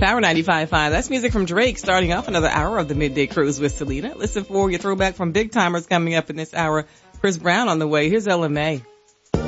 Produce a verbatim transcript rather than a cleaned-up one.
Power ninety-five point five. That's music from Drake starting off another hour of the Midday Cruise with Selena. Listen for your throwback from Big Timers coming up in this hour. Chris Brown on the way. Here's Ella May.